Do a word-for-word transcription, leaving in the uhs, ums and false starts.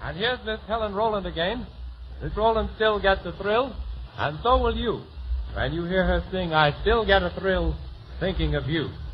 And here's Miss Helen Rowland again. Miss Rowland still gets a thrill, and so will you. When you hear her sing, I Still Get a Thrill, thinking of you.